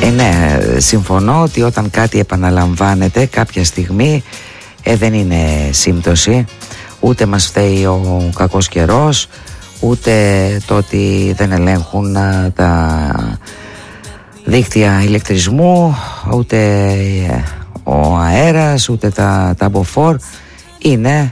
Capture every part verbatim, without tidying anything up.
Ε, ναι, συμφωνώ ότι όταν κάτι επαναλαμβάνεται κάποια στιγμή ε, δεν είναι σύμπτωση. Ούτε μας φταίει ο κακός καιρός, ούτε το ότι δεν ελέγχουν α, τα δίκτυα ηλεκτρισμού, ούτε ο αέρας, ούτε τα, τα μποφόρ. Είναι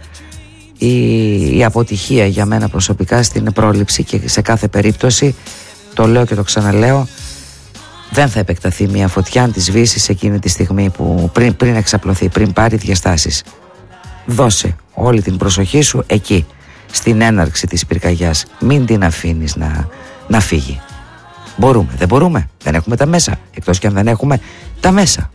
η, η αποτυχία για μένα προσωπικά στην πρόληψη, και σε κάθε περίπτωση, το λέω και το ξαναλέω, δεν θα επεκταθεί μια φωτιά αν τη σβήσεις εκείνη τη στιγμή που πριν, πριν εξαπλωθεί, πριν πάρει διαστάσεις. Δώσε όλη την προσοχή σου εκεί, στην έναρξη της πυρκαγιάς. Μην την αφήνεις να, να φύγει. Μπορούμε, δεν μπορούμε, δεν έχουμε τα μέσα, εκτός και αν δεν έχουμε τα μέσα.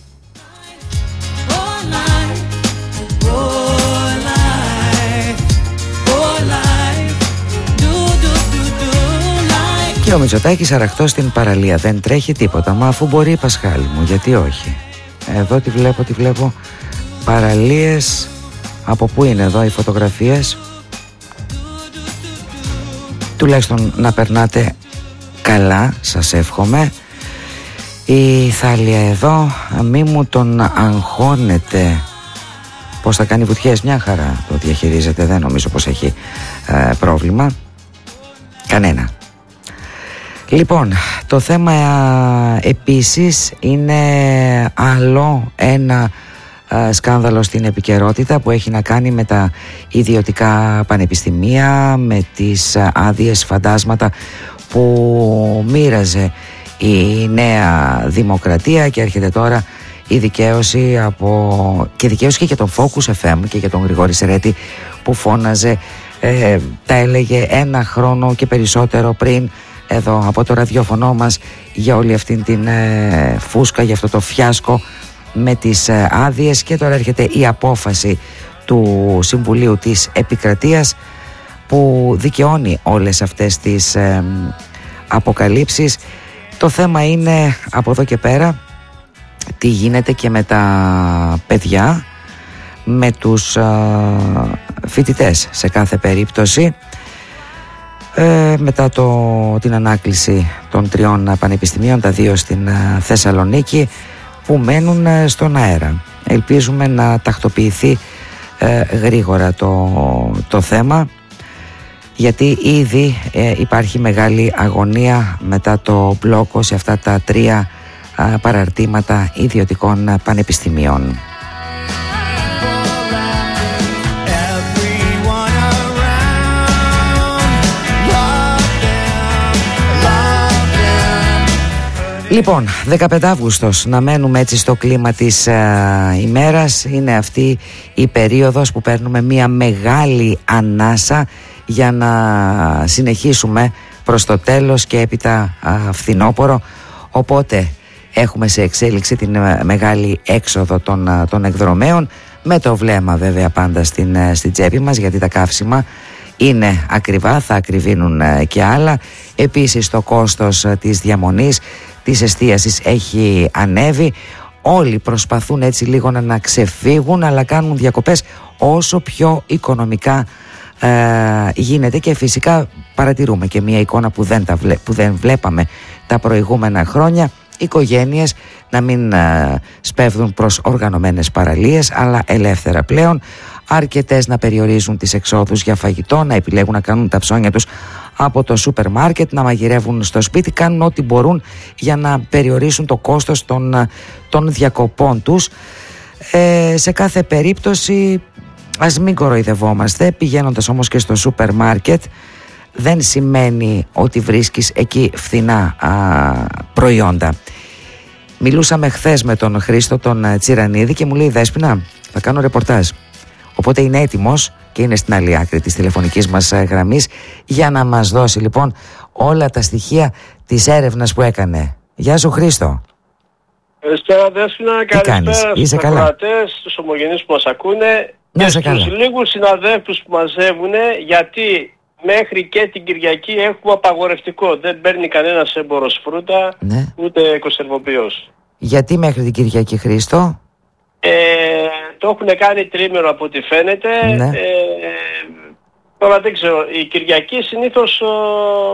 Και ο Μητσοτάκης αραχτός στην παραλία. Δεν τρέχει τίποτα. Μα αφού μπορεί, Πασχάλη μου, γιατί όχι? Εδώ τη βλέπω, τη βλέπω. Παραλίες. Από πού είναι εδώ οι φωτογραφίες? Τουλάχιστον να περνάτε καλά, σας εύχομαι. Η Θάλια εδώ, μη μου τον αγχώνετε. Πώς θα κάνει βουτιές? Μια χαρά το διαχειρίζεται. Δεν νομίζω πως έχει ε, πρόβλημα κανένα. Λοιπόν, το θέμα ε, επίσης είναι άλλο ένα ε, σκάνδαλο στην επικαιρότητα που έχει να κάνει με τα ιδιωτικά πανεπιστημία, με τις ε, άδειες φαντάσματα που μοίραζε η Νέα Δημοκρατία, και έρχεται τώρα η δικαίωση από... και δικαίωση και για τον Focus εφ εμ και για τον Γρηγόρη Σερέτη που φώναζε, ε, τα έλεγε ένα χρόνο και περισσότερο πριν εδώ από το ραδιόφωνο μας για όλη αυτή την ε, φούσκα, για αυτό το φιάσκο με τις ε, άδειες, και τώρα έρχεται η απόφαση του Συμβουλίου της Επικρατείας που δικαιώνει όλες αυτές τις ε, αποκαλύψεις. Το θέμα είναι από εδώ και πέρα τι γίνεται και με τα παιδιά, με τους ε, φοιτητές σε κάθε περίπτωση. Ε, μετά το, την ανάκληση των τριών πανεπιστημίων, τα δύο στην ε, Θεσσαλονίκη, που μένουν ε, στον αέρα. Ελπίζουμε να τακτοποιηθεί ε, γρήγορα το, το θέμα, γιατί ήδη ε, υπάρχει μεγάλη αγωνία μετά το μπλόκο σε αυτά τα τρία ε, παραρτήματα ιδιωτικών πανεπιστημίων. Λοιπόν, δεκαπέντε Αυγούστος, να μένουμε έτσι στο κλίμα της ε, ημέρας. Είναι αυτή η περίοδος που παίρνουμε μια μεγάλη ανάσα για να συνεχίσουμε προς το τέλος και έπειτα ε, φθινόπωρο. Οπότε έχουμε σε εξέλιξη την ε, μεγάλη έξοδο των, ε, των εκδρομέων, με το βλέμμα βέβαια πάντα στην, ε, στην τσέπη μας, γιατί τα καύσιμα είναι ακριβά, θα ακριβίνουν ε, και άλλα. Επίσης το κόστος ε, της διαμονής, της εστίασης έχει ανέβει. Όλοι προσπαθούν έτσι λίγο να, να ξεφύγουν, αλλά κάνουν διακοπές όσο πιο οικονομικά ε, γίνεται, και φυσικά παρατηρούμε και μια εικόνα που δεν, τα βλέ, που δεν βλέπαμε τα προηγούμενα χρόνια. Οικογένειες να μην ε, σπέβδουν προς οργανωμένες παραλίες, αλλά ελεύθερα πλέον. Αρκετές να περιορίζουν τις εξόδους για φαγητό, να επιλέγουν να κάνουν τα ψώνια τους από το σούπερ μάρκετ, να μαγειρεύουν στο σπίτι, κάνουν ό,τι μπορούν για να περιορίσουν το κόστος των, των διακοπών τους. Ε, σε κάθε περίπτωση ας μην κοροϊδευόμαστε. Πηγαίνοντας όμως και στο σούπερ μάρκετ δεν σημαίνει ότι βρίσκεις εκεί φθηνά α, προϊόντα. Μιλούσαμε χθες με τον Χρήστο τον Τσιρανίδη και μου λέει: Δέσποινα, θα κάνω ρεπορτάζ. Οπότε είναι έτοιμος και είναι στην άλλη άκρη της τηλεφωνικής μας γραμμής για να μας δώσει λοιπόν όλα τα στοιχεία της έρευνας που έκανε. Γεια σου Χρήστο. Καλησπέρα Δέσποινα, καλησπέρα στους ακροατές, στους ομογενείς που μας ακούνε και στους λίγους συναδέλφους που μαζεύουν, γιατί μέχρι και την Κυριακή έχουμε απαγορευτικό. Δεν παίρνει κανένας έμπορος φρούτα, ναι, ούτε κονσερβοποιός. Γιατί μέχρι την Κυριακή, Χρήστο? Ε, το έχουν κάνει τρίμηνο από ό,τι φαίνεται. Ναι. Ε, τώρα δεν ξέρω, η Κυριακή συνήθως ο,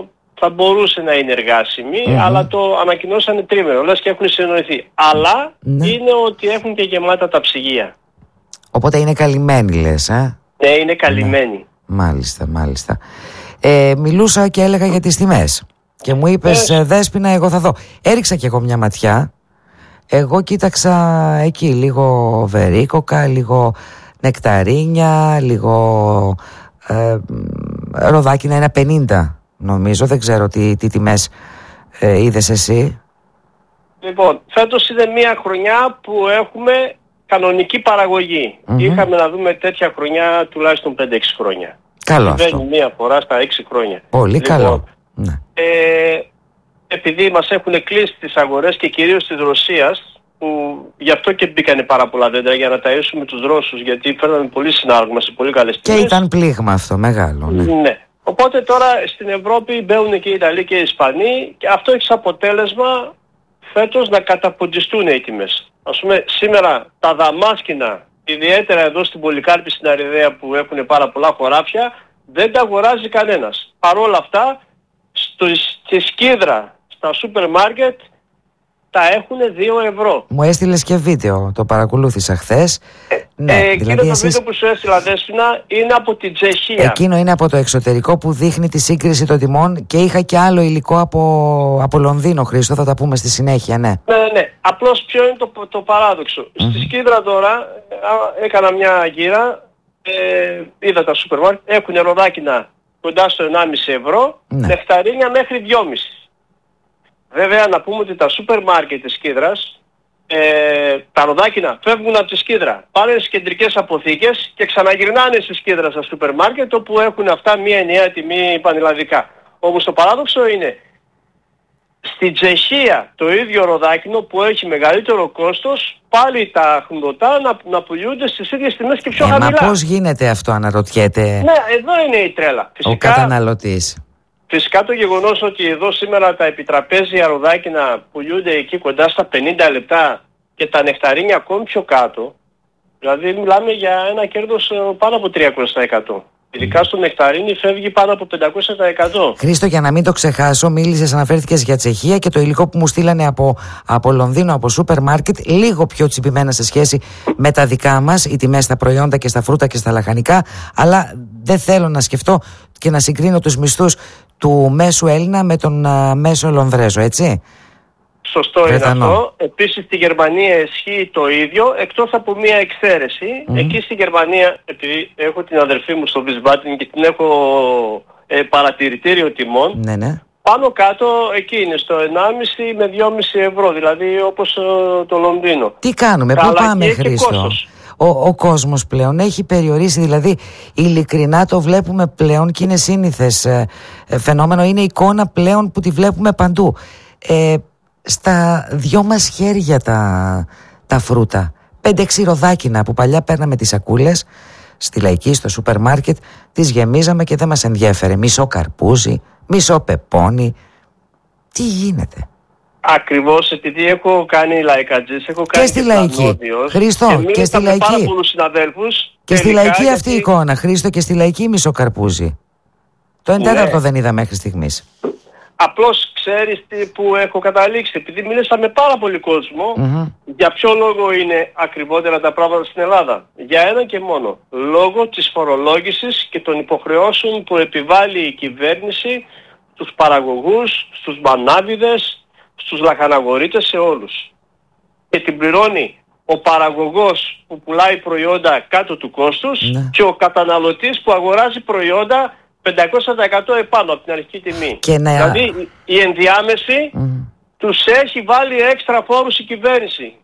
θα μπορούσε να είναι εργάσιμη, mm-hmm. αλλά το ανακοινώσανε τρίμηνο, λες και έχουν συνοηθεί. Αλλά ναι. είναι ότι έχουν και γεμάτα τα ψυγεία. Οπότε είναι καλυμμένοι λες, ε? Ναι, είναι καλυμμένοι. Ναι. Μάλιστα, μάλιστα. Ε, μιλούσα και έλεγα για τις τιμές και μου είπες ε, Δέσποινα, εγώ θα δω. Έριξα κι εγώ μια ματιά. Εγώ κοίταξα εκεί λίγο βερίκοκα, λίγο νεκταρίνια, λίγο ε, ροδάκινα, ένα πενήντα νομίζω. Δεν ξέρω τι, τι τιμές ε, είδες εσύ. Λοιπόν, φέτος είναι μια χρονιά που έχουμε κανονική παραγωγή. Mm-hmm. Είχαμε να δούμε τέτοια χρονιά τουλάχιστον πέντε έξι χρόνια. Καλό αυτό. Συμβαίνει μία φορά στα έξι χρόνια. Πολύ λοιπόν, καλό. Ναι. Ε, επειδή μας έχουν κλείσει τις αγορές και κυρίως της Ρωσίας, που γι' αυτό και μπήκανε πάρα πολλά δέντρα για να ταΐσουμε τους Ρώσους, γιατί φέρναμε πολύ συνάργμα σε πολύ καλές τιμές. Και ήταν πλήγμα αυτό μεγάλο. Ναι. ναι. Οπότε τώρα στην Ευρώπη μπαίνουν και οι Ιταλοί και οι Ισπανοί και αυτό έχει σαν αποτέλεσμα φέτος να καταποντιστούν οι τιμές. Ας πούμε σήμερα τα δαμάσκηνα, ιδιαίτερα εδώ στην Πολυκάρπη στην Αριδαία που έχουν πάρα πολλά χωράφια, δεν τα αγοράζει κανένας. Παρ' όλα αυτά στο, στη Σκίδρα, στα σούπερ μάρκετ τα έχουν δύο ευρώ. Μου έστειλες και βίντεο, το παρακολούθησα χθες. Ε, ναι, ε, δηλαδή εκείνο το εσείς... βίντεο που σου έστειλα Δέσποινα είναι από την Τσεχία. Εκείνο είναι από το εξωτερικό που δείχνει τη σύγκριση των τιμών και είχα και άλλο υλικό από, από Λονδίνο, Χρήστο, θα τα πούμε στη συνέχεια, ναι. Ναι, ναι, ναι. Απλώς ποιο είναι το, το παράδοξο. Mm-hmm. Στη Σκίδρα τώρα έκανα μια γύρα, ε, είδα τα σούπερ μάρκετ, έχουν ροδάκινα κοντά στο ενάμιση ευρώ, ναι. νεκταρίνια μέχρι δυόμισι. Βέβαια να πούμε ότι τα σούπερ μάρκετ της Σκίδρας, ε, τα ροδάκινα φεύγουν από τη Σκίδρα, πάνε στις κεντρικές αποθήκες και ξαναγυρνάνε στη Σκίδρα στα σούπερ μάρκετ, όπου έχουν αυτά μία ενιαία τιμή πανελλαδικά. Όμως το παράδοξο είναι, στην Τσεχία το ίδιο ροδάκινο που έχει μεγαλύτερο κόστος, πάλι τα χνοτά να, να πουλούνται στις ίδιες τιμές και πιο ε, χαμηλά. Μα πώς γίνεται αυτό, αναρωτιέται ναι, εδώ είναι η τρέλα. Φυσικά, ο καταναλωτής. Φυσικά το γεγονός ότι εδώ σήμερα τα επιτραπέζια ροδάκινα πουλούνται εκεί κοντά στα πενήντα λεπτά και τα νεκταρίνια ακόμη πιο κάτω, δηλαδή μιλάμε για ένα κέρδος πάνω από τριακόσια τοις εκατό. Ειδικά στο νεκταρίνι φεύγει πάνω από πεντακόσια τοις εκατό. Χρήστο, για να μην το ξεχάσω, μίλησες, αναφέρθηκες για Τσεχία και το υλικό που μου στείλανε από, από Λονδίνο, από σούπερ μάρκετ, λίγο πιο τσιπημένα σε σχέση με τα δικά μας, οι τιμές στα προϊόντα και στα φρούτα και στα λαχανικά, αλλά δεν θέλω να σκεφτώ και να συγκρίνω τους μισθούς του μέσου Έλληνα με τον uh, μέσο Λονδρέζο, έτσι. Σωστό Βρετανό. Είναι αυτό. Επίσης στη Γερμανία ισχύει το ίδιο, εκτός από μία εξαίρεση. Mm. Εκεί στη Γερμανία, επειδή έχω την αδερφή μου στο Wiesbaden και την έχω ε, παρατηρητήριο τιμών, ναι, ναι. πάνω κάτω εκεί είναι στο ενάμιση με δυόμισι ευρώ, δηλαδή όπως ε, το Λονδίνο. Τι κάνουμε, πού πάμε Χρήστο? Ο, ο κόσμος πλέον έχει περιορίσει, δηλαδή ειλικρινά το βλέπουμε πλέον και είναι σύνηθες ε, ε, φαινόμενο, είναι εικόνα πλέον που τη βλέπουμε παντού. Ε, στα δυο μας χέρια τα, τα φρούτα, πέντε έξι ροδάκινα που παλιά παίρναμε τις σακούλες στη Λαϊκή, στο σούπερ μάρκετ, τις γεμίζαμε και δεν μας ενδιέφερε. Μισό καρπούζι, μισό πεπόνι. Τι γίνεται? Ακριβώς, επειδή έχω κάνει λαϊκατζής, έχω κάνει και στη Λαϊκή. Χρήστο, και, και στη Λαϊκή. Πάρα πολλούς συναδέλφους. Και στη Λαϊκή αυτή η εικόνα, Χρήστο, και στη Λαϊκή μισό καρπούζι. Το εντέταρτο ναι. δεν είδα μέχρι στιγμής. Απλώς ξέρεις τι που έχω καταλήξει, επειδή μίλησα με πάρα πολύ κόσμο, mm-hmm. για ποιο λόγο είναι ακριβότερα τα πράγματα στην Ελλάδα? Για ένα και μόνο. Λόγω της φορολόγησης και των υποχρεώσεων που επιβάλλει η κυβέρνηση στους παραγωγούς, στους μανάβιδες, στους λαχαναγορείτες, σε όλους. Και την πληρώνει ο παραγωγός που πουλάει προϊόντα κάτω του κόστους ναι. και ο καταναλωτής που αγοράζει προϊόντα πεντακόσια τοις εκατό επάνω από την αρχική τιμή. Και να... Δηλαδή η ενδιάμεση mm. τους έχει βάλει έξτρα φόρους η κυβέρνηση.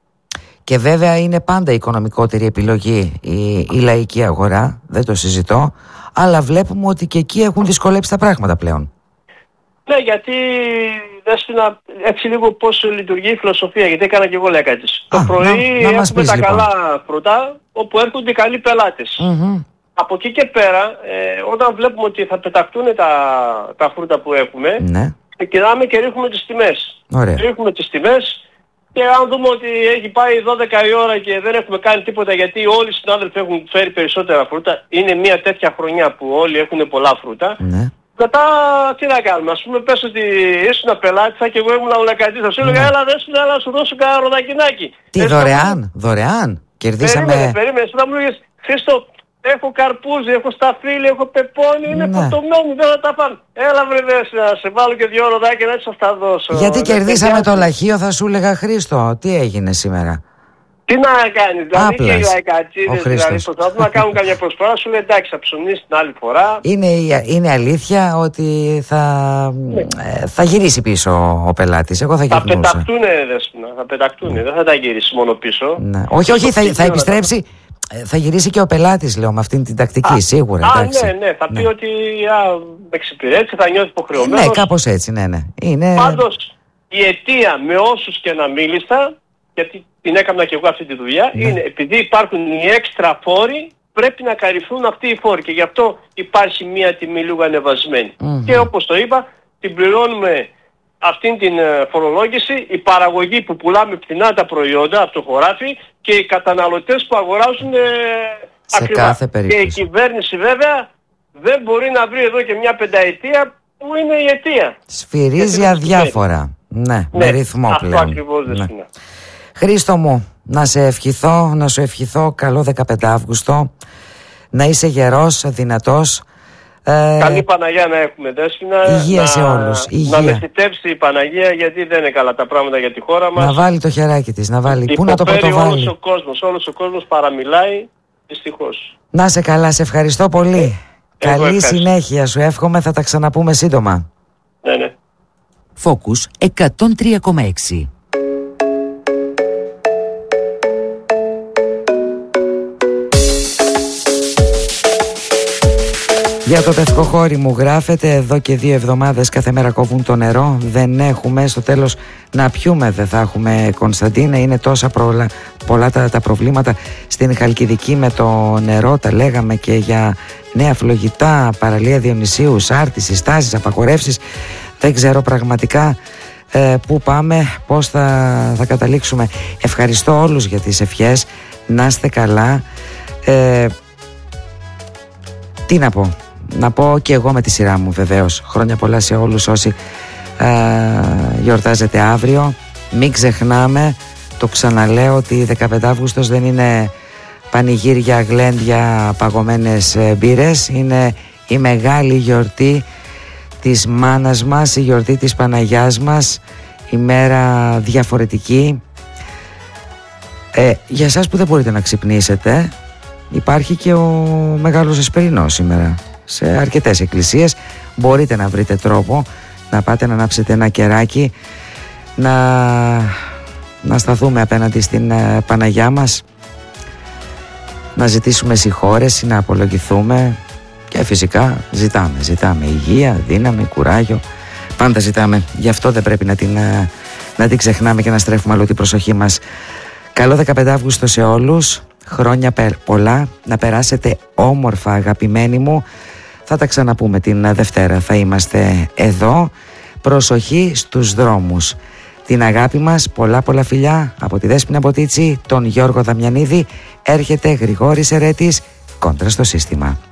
Και βέβαια είναι πάντα η οικονομικότερη επιλογή η, η λαϊκή αγορά, δεν το συζητώ, αλλά βλέπουμε ότι και εκεί έχουν δυσκολέψει τα πράγματα πλέον. Ναι, γιατί Δέσποινα, έτσι λίγο πώς λειτουργεί η φιλοσοφία, γιατί έκανα και εγώ λέκατης. Το πρωί να, να έχουμε τα λοιπόν. καλά φρούτα, όπου έρχονται οι καλοί πελάτες. Mm-hmm. Από εκεί και πέρα, ε, όταν βλέπουμε ότι θα πεταχτούν τα, τα φρούτα που έχουμε, ναι. ξεκινάμε και ρίχνουμε τις τιμές. Ωραία. Ρίχνουμε τις τιμές και αν δούμε ότι έχει πάει δώδεκα η ώρα και δεν έχουμε κάνει τίποτα, γιατί όλοι οι συνάδελφοι έχουν φέρει περισσότερα φρούτα, είναι μια τέτοια χρονιά που όλοι έχουν πολλά φρούτα, ναι. Μετά τι να κάνουμε, ας πούμε πες ότι ήσουν πελάτησα και εγώ ήμουν ουλακατής, θα σου έλεγα ναι. έλα δες, έλα να σου δώσω κανένα ροδακινάκι. Τι Εσύ δωρεάν, μου... δωρεάν, κερδίσαμε. Περίμενε, περίμενε, εσύ θα μου λέγες Χρήστο, έχω καρπούζι, έχω σταφύλι, έχω πεπόνι, είναι ναι. φορτωμένοι, δεν θα τα πάνε. Έλα βρε δες, να σε βάλω και δύο ροδάκια να σας τα δώσω. Γιατί ναι, κερδίσαμε το λαχείο, θα σου έλεγα Χρήστο, τι έγινε σήμερα. Τι να κάνει, δηλαδή και οι λαϊκατσίδες δηλαδή προσπαθούν να κάνουν καμιά προσφορά, σου λέει εντάξει θα ψωνίσει την άλλη φορά. Είναι, είναι αλήθεια ότι θα, ναι. θα γυρίσει πίσω ο πελάτης, εγώ θα γυρνούσα. Θα πεταχτούνε δέσποινα, θα πεταχτούνε, ναι. δεν θα τα γυρίσει μόνο πίσω. Ναι. Όχι, όχι, θα, θα επιστρέψει, θα γυρίσει και ο πελάτης λέω με αυτήν την τακτική, α, σίγουρα. Α, εντάξει. ναι, ναι, θα πει ναι. ότι α, με εξυπηρέτησε, θα νιώθει υποχρεωμένος. Ναι, κάπως έτσι, ναι, ναι. Είναι... Πάντως η αιτία με όσους και να μίλησα, γιατί την έκανα και εγώ αυτή τη δουλειά, ναι. είναι επειδή υπάρχουν οι έξτρα φόροι, πρέπει να καλυφθούν αυτοί οι φόροι και γι' αυτό υπάρχει μία τιμή λίγο ανεβασμένη. Mm-hmm. Και όπως το είπα, την πληρώνουμε αυτήν την φορολόγηση, η παραγωγή που πουλάμε φθηνά τα προϊόντα από το χωράφι και οι καταναλωτές που αγοράζουν ε, σε ακριβά. Κάθε περίπτωση. Και η κυβέρνηση βέβαια δεν μπορεί να βρει εδώ και μια πενταετία που είναι η αιτία. Σφυρίζει αδιάφορα. Ναι, ναι, με ρυθμό αυτό πλέον. Ακριβώς δεν ναι. είναι. Χρήστο μου, να σε ευχηθώ, να σου ευχηθώ καλό δεκαπέντε Αύγουστο, να είσαι γερός, δυνατός. Ε, Καλή Παναγία να έχουμε, Δέσποινα. Υγεία να, σε όλους. Υγεία. Να με θητεύσει η Παναγία γιατί δεν είναι καλά τα πράγματα για τη χώρα μας. Να βάλει το χεράκι της, να βάλει. Πού να το πρωτοβάλει. Όλος ο κόσμος, όλος ο κόσμος παραμιλάει, δυστυχώς. Να σε καλά, σε ευχαριστώ πολύ. Ε, Καλή ευχαριστώ. Συνέχεια σου εύχομαι, θα τα ξαναπούμε σύντομα. Ναι, ναι. Focus εκατόν τρία κόμμα έξι. Για το πευκοχώρι μου γράφετε, εδώ και δύο εβδομάδες κάθε μέρα κόβουν το νερό, δεν έχουμε, στο τέλος να πιούμε δεν θα έχουμε, Κωνσταντίνα, είναι τόσα προλα... πολλά τα, τα προβλήματα στην Χαλκιδική με το νερό, τα λέγαμε και για νέα φλογητά, παραλία Διονυσίου, σάρτηση, στάσεις, απαγορεύσεις, δεν ξέρω πραγματικά ε, πού πάμε, πώς θα, θα καταλήξουμε. Ευχαριστώ όλους για τις ευχές, να είστε καλά. ε, τι να πω Να πω και εγώ με τη σειρά μου βεβαίως χρόνια πολλά σε όλους όσοι α, γιορτάζετε αύριο. Μην ξεχνάμε, το ξαναλέω, ότι δεκαπέντε Αυγούστος δεν είναι πανηγύρια, γλέντια, παγωμένες μπύρες. Είναι η μεγάλη γιορτή της μάνας μας, η γιορτή της Παναγιάς μας, η μέρα διαφορετική. ε, Για εσάς που δεν μπορείτε να ξυπνήσετε, υπάρχει και ο Μεγάλος Εσπερινός σήμερα. Σε αρκετές εκκλησίες μπορείτε να βρείτε τρόπο να πάτε να ανάψετε ένα κεράκι, να, να σταθούμε απέναντι στην uh, Παναγιά μας, να ζητήσουμε συγχώρεση, να απολογηθούμε και φυσικά ζητάμε, ζητάμε υγεία, δύναμη, κουράγιο, πάντα ζητάμε. Γι' αυτό δεν πρέπει να την, uh, να την ξεχνάμε και να στρέφουμε αλλού την προσοχή μας. Καλό δεκαπέντε Αύγουστο σε όλους, χρόνια πολλά, να περάσετε όμορφα αγαπημένοι μου. Θα τα ξαναπούμε την Δευτέρα, θα είμαστε εδώ. Προσοχή στους δρόμους. Την αγάπη μας, πολλά πολλά φιλιά από τη Δέσποινα Μποτίτσι, τον Γιώργο Δαμιανίδη. Έρχεται Γρηγόρης Ερέτης, Κόντρα στο σύστημα.